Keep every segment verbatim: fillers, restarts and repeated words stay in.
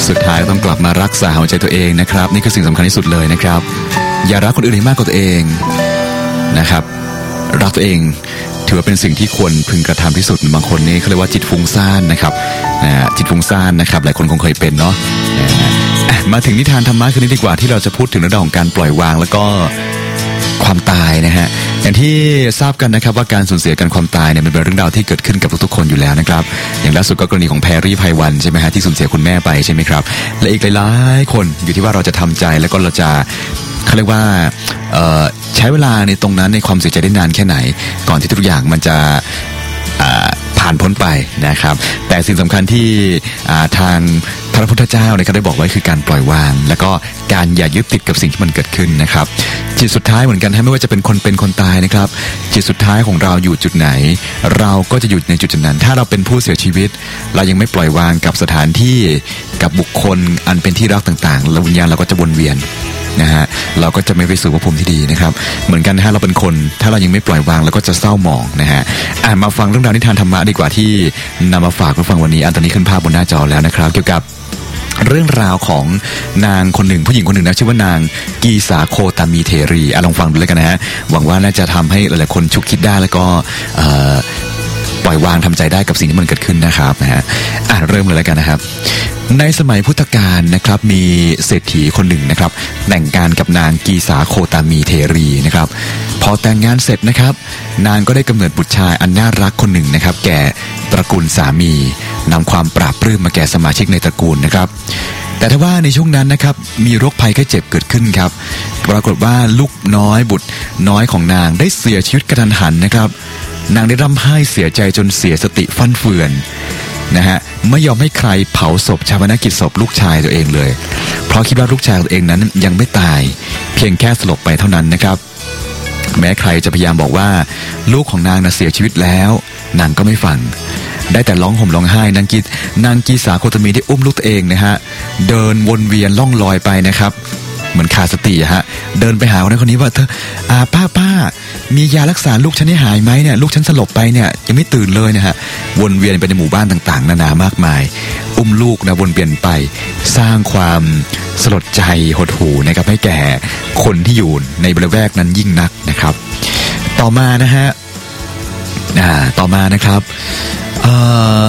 สุดท้ายต้องกลับมารักษาหัวใจตัวเองนะครับนี่คือสิ่งสำคัญที่สุดเลยนะครับอย่ารักคนอื่นให้มากกว่าตัวเองนะครับรักตัวเองถือว่าเป็นสิ่งที่ควรพึงกระทำที่สุดบางคนนี่เขาเรียกว่าจิตฟุ้งซ่านนะครับนะจิตฟุ้งซ่านนะครับหลายคนคงเคยเป็นเนาะมาถึงนิทานธรรมะคืนนี้ดีกว่าที่เราจะพูดถึงเรื่องของการปล่อยวางแล้วก็ความตายนะฮะอย่างที่ทราบกันนะครับว่าการสูญเสียกันความตายเนี่ยมันเป็นเรื่องราวที่เกิดขึ้นกับทุกๆคนอยู่แล้วนะครับอย่างล่าสุดก็กรณีของแพรรี่ไพวันใช่ไหมฮะที่สูญเสียคุณแม่ไปใช่ไหมครับและอีกหลายๆคนอยู่ที่ว่าเราจะทำใจแล้วก็เราจะเขาเรียกว่าใช้เวลาในตรงนั้นในความเสียใจได้นานแค่ไหนก่อนที่ทุกอย่างมันจะผ่านพ้นไปนะครับแต่สิ่งสำคัญที่ทางพระพุทธเจ้าเนี่ยก็ได้บอกไว้คือการปล่อยวางแล้วก็การอย่ายึดติดกับสิ่งที่มันเกิดขึ้นนะครับจิตสุดท้ายเหมือนกันไม่ว่าจะเป็นคนเป็นคนตายนะครับจิตสุดท้ายของเราอยู่จุดไหนเราก็จะอยู่ในจุดนั้นถ้าเราเป็นผู้เสียชีวิตเรายังไม่ปล่อยวางกับสถานที่กับบุคคลอันเป็นที่รักต่างๆแล้ววิญญาณเราก็จะวนเวียนนะฮะเราก็จะไม่ไปสู่ภพภูมิที่ดีนะครับเหมือนกันนะฮะเราเป็นคนถ้าเรายังไม่ปล่อยวางเราก็จะเศร้าหมองนะฮะอ่ะมาฟังเรื่องราวนิทานธรรมะดีกว่าที่นำมาฝากคุณฟังวันนี้อันตอนนี้ขึ้นภาพบนหน้าจอแล้วนะครับเกี่ยวกับเรื่องราวของนางคนหนึ่งผู้หญิงคนหนึ่งนะชื่อว่านางกีสาโคตามีเทรีอ่ะลองฟังดูเลยกันนะฮะหวังว่าน่าจะทำให้หลายๆคนฉุกคิดได้แล้วก็ปล่อยวางทำใจได้กับสิ่งที่มันเกิดขึ้นนะครับนะฮะอ่ะเริ่มเลยแล้วกันนะครับในสมัยพุทธกาลนะครับมีเศรษฐีคนหนึ่งนะครับแต่งงานกับนางกีสาโคตามีเทรีนะครับพอแต่งงานเสร็จนะครับนางก็ได้กำเนิดบุตรชายอันน่ารักคนหนึ่งนะครับแก่ตระกูลสามีนำความปราบปลื้มมาแก่สมาชิกในตระกูลนะครับแต่ถ้าว่าในช่วงนั้นนะครับมีโรคภัยไข้เจ็บเกิดขึ้นครับปรากฏว่าลูกน้อยบุตรน้อยของนางได้เสียชีวิตกระทันหันนะครับนางได้ร่ำไห้เสียใจจนเสียสติฟั่นเฟือนนะฮะไม่ยอมให้ใครเผาศพชาปนกิจศพลูกชายตัวเองเลยเพราะคิดว่าลูกชายตัวเองนั้นยังไม่ตายเพียงแค่สลบไปเท่านั้นนะครับแม้ใครจะพยายามบอกว่าลูกของนางน่ะเสียชีวิตแล้วนางก็ไม่ฟังได้แต่ร้องห่มร้องไห้นางกีนางกีสาโคตามีได้อุ้มลูกตัวเองนะฮะเดินวนเวียนล่องลอยไปนะครับเหมือนขาดสติฮะเดินไปหาคนนั้นคนนี้ว่าเธออ่าป้าป้ามียารักษาลูกฉันให้หายไหมเนี่ยลูกฉันสลบไปเนี่ยยังไม่ตื่นเลยนะฮะวนเวียนไปในหมู่บ้านต่างๆนานามากมายอุ้มลูกนะวนเวียนไปสร้างความสลดใจหดหู่นะครับให้แก่คนที่อยู่ในบริเวณนั้นยิ่งนักนะครับต่อมานะฮะอ่าต่อมานะครับเอ่อ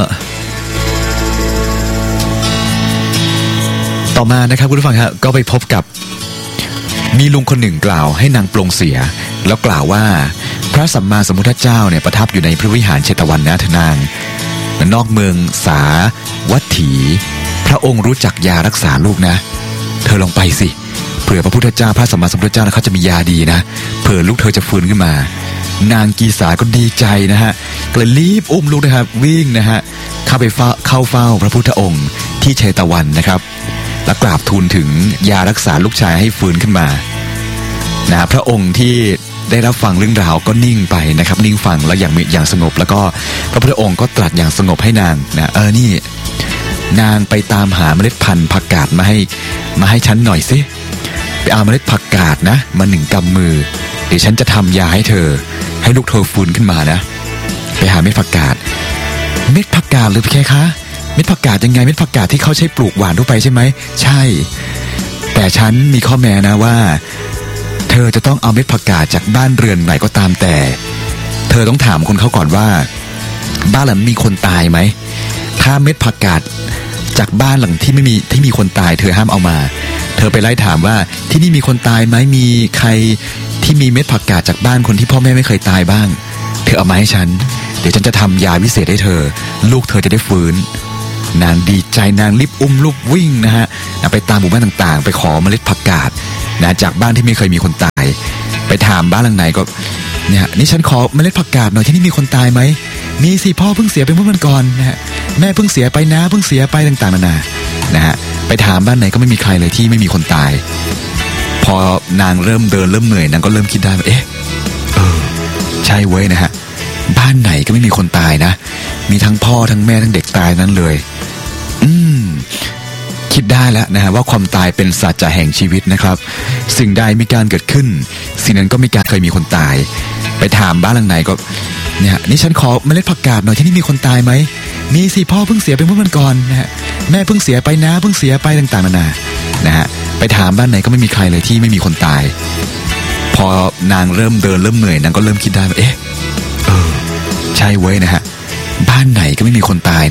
ต่อมานะครับคุณผู้ฟังครับก็ไปพบกับมีลุงคนหนึ่งกล่าวให้นางปลงเสียแล้วกล่าวว่าพระสัมมาสัมพุทธเจ้าเนี่ยประทับอยู่ในพระวิหารเชตวันนะทนางนอกเมืองสาวัตถีพระองค์รู้จักยารักษาลูกนะเธอลองไปสิเผื่อพระพุทธเจ้าพระสัมมาสัมพุทธเจ้าเขาจะมียาดีนะเผื่อลูกเธอจะฟื้นขึ้นมานางกีสาก็ดีใจนะฮะก็เลยรีบอุ้มลูกนะครับวิ่งนะฮะเข้าไปเข้าเฝ้าพระพุทธองค์ที่เชตวันนะครับและกราบทูลถึงยารักษาลูกชายให้ฟื้นขึ้นมานะพระองค์ที่ได้รับฟังเรื่องราวก็นิ่งไปนะครับนิ่งฟังแล้วอย่างอย่างสงบแล้วก็พระพุทธองค์ก็ตรัสอย่างสงบให้นางนะเออนี่นางไปตามหาเมล็ดพันธุ์ผักกาดมาให้มาให้ฉันหน่อยสิไปเอาเมล็ดผักกาดนะมาหนึ่งกำมือเดี๋ยวฉันจะทำยาให้เธอให้ลูกเธอฟื้นขึ้นมานะไปหาเม็ดผักกาดเม็ดผักกาดหรือพี่แค่คะเม็ดผักกาดยังไงเม็ดผักกาดที่เขาใช้ปลูกหวานทั่วไปใช่ไหมใช่แต่ฉันมีข้อแม้นะว่าเธอจะต้องเอาเม็ดผักกาดจากบ้านเรือนไหนก็ตามแต่เธอต้องถามคนเขาก่อนว่าบ้านหลังมีคนตายไหมถ้าเม็ดผักกาดจากบ้านหลังที่ไม่มีที่มีคนตายเธอห้ามเอามาเธอไปไล่ถามว่าที่นี่มีคนตายไหมมีใครที่มีเม็ดผักกาดจากบ้านคนที่พ่อแม่ไม่เคยตายบ้างเธอเอามาให้ฉันเดี๋ยวฉันจะทำยาวิเศษให้เธอลูกเธอจะได้ฟื้นนางดีใจนางรีบอุ้มลูกวิ่งนะฮะไปตามหมู่บ้านต่างๆไปขอเมล็ดผักกาดนะจากบ้านที่ไม่เคยมีคนตายไปถามบ้านหลังไหนก็เนี่ยนี่ฉันขอเมล็ดผักกาดหน่อยที่นี่มีคนตายไหมมีสิพ่อเพิ่งเสียไปเมื่อวันก่อนนะฮะแม่เพิ่งเสียไปนะเพิ่งเสียไปต่างๆนานานะฮะไปถามบ้านไหนก็ไม่มีใครเลยที่ไม่มีคนตายพอนางเริ่มเดินเริ่มเหนื่อยนางก็เริ่มคิดได้ว่าเอ๊ะเออใช่เว้ยนะฮะบ้านไหนก็ไม่มีคนตายนะมีทั้งพ่อทั้งแม่ทั้งเด็กตายนั้นเลยอืมคิดได้แล้วนะฮะว่าความตายเป็นสัจจะแห่งชีวิตนะครับสิ่งใดมีการเกิดขึ้นสิ่งนั้นก็มีการเคยมีคนตายไปถามบ้านหลังไหนก็เนี่ยนี่ฉันขอเมล็ดผักกาดหน่อยที่นี่มีคนตายไหมมีสิพ่อเพิ่งเสียไปเมื่อวันก่อนนะฮะแม่เพิ่งเสียไปนะเพิ่งเสียไปต่างๆนานานะฮะไปถามบ้านไหนก็ไม่มีใครเลยที่ไม่มีคนตายพอนางเริ่มเดินเริ่มเหนื่อยนางก็เริ่มคิดได้ว่าเอ๊ะเออใช่เว้ยนะฮะบ้านไหนก็ไม่มีคนตายนะ